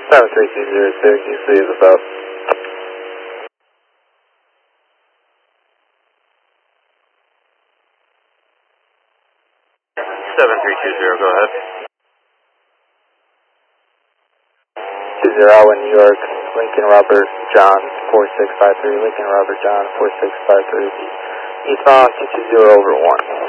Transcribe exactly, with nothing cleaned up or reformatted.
seven three two zero Syracuse, leave us up. seven three two zero, go ahead. two zero, Iowa, New York, Lincoln Robert John four six five three, Lincoln Robert John four six five three, eastbound two two zero over one.